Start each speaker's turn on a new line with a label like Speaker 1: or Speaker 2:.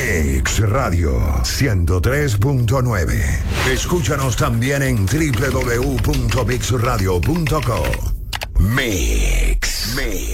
Speaker 1: Mix Radio 103.9. Escúchanos también en www.mixradio.co. Mix.